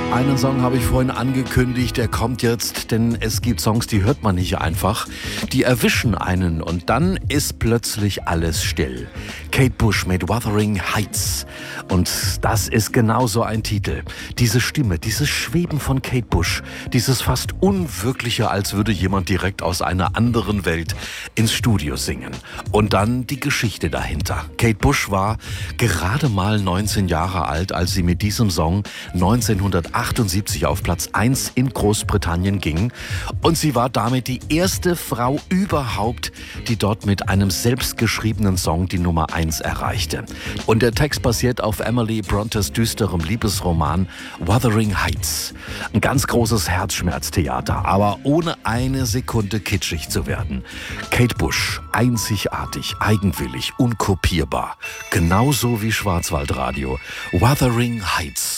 Einen Song habe ich vorhin angekündigt, der kommt jetzt, denn es gibt Songs, die hört man nicht einfach. Die erwischen einen und dann ist plötzlich alles still. Kate Bush mit Wuthering Heights. Und das ist genauso ein Titel. Diese Stimme, dieses Schweben von Kate Bush, dieses fast Unwirkliche, als würde jemand direkt aus einer anderen Welt ins Studio singen. Und dann die Geschichte dahinter. Kate Bush war gerade mal 19 Jahre alt, als sie mit diesem Song 1978 auf Platz 1 in Großbritannien ging. Und sie war damit die erste Frau überhaupt, die dort mit einem selbstgeschriebenen Song die Nummer 1 erreichte. Und der Text basiert auf Emily Brontes düsterem Liebesroman Wuthering Heights. Ein ganz großes Herzschmerztheater, aber ohne eine Sekunde kitschig zu werden. Kate Bush, einzigartig, eigenwillig, unkopierbar. Genauso wie Schwarzwaldradio. Wuthering Heights.